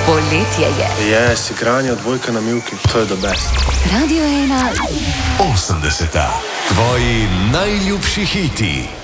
Poletje je. Igranje odbojka na mivki, to je the best. Radio 1. 80. Tvoji najljubši hiti.